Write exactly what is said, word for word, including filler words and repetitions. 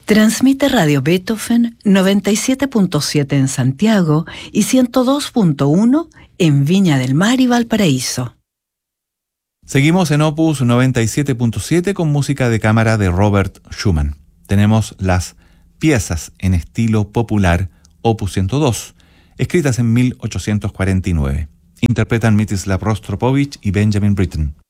Transmite Radio Beethoven noventa y siete punto siete en Santiago y ciento dos punto uno en Viña del Mar y Valparaíso. Seguimos en Opus noventa y siete punto siete con música de cámara de Robert Schumann. Tenemos las piezas en estilo popular Opus ciento dos, escritas en mil ochocientos cuarenta y nueve. Interpretan Mstislav Rostropovich y Benjamin Britten.